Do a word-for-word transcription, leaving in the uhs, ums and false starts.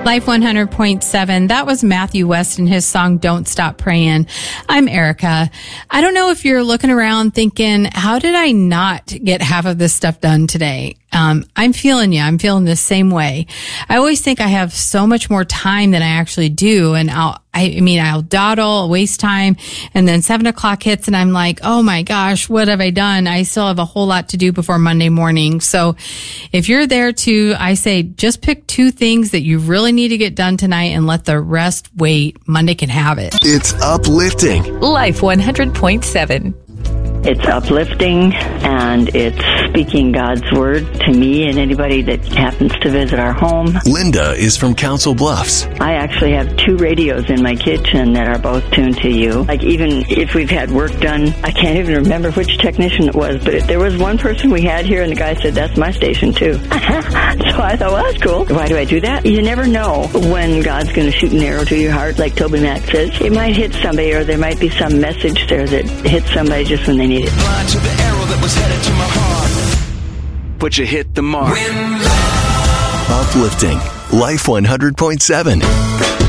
Life one hundred point seven. That was Matthew West and his song, Don't Stop Praying. I'm Erica. I don't know if you're looking around thinking, how did I not get half of this stuff done today? Um, I'm feeling you. I'm feeling the same way. I always think I have so much more time than I actually do. And I'll, I mean, I'll dawdle, waste time. And then seven o'clock hits and I'm like, oh my gosh, what have I done? I still have a whole lot to do before Monday morning. So if you're there too, I say just pick two things that you really need to get done tonight and let the rest wait. Monday can have it. It's uplifting. Life one hundred point seven. It's uplifting, and it's speaking God's word to me and anybody that happens to visit our home. Linda is from Council Bluffs. I actually have two radios in my kitchen that are both tuned to you. Like, even if we've had work done, I can't even remember which technician it was, but if there was one person we had here, and the guy said, that's my station, too. So I thought, well, that's cool. Why do I do that? You never know when God's going to shoot an arrow to your heart, like Toby Mac says. It might hit somebody, or there might be some message there that hits somebody just when they need it. Blind to the arrow that was headed to my heart, but you hit the mark. Uplifting. Life one hundred point seven.